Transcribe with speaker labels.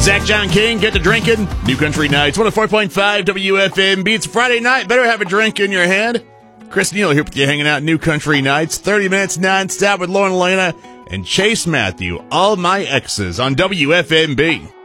Speaker 1: Zach John King, get to drinking. New Country Nights, 104.5 WFMB. It's Friday night. Better have a drink in your hand. Chris Neal here with you, hanging out New Country Nights. 30 minutes nonstop with Lauren Elena and Chase Matthew. All my exes on WFMB.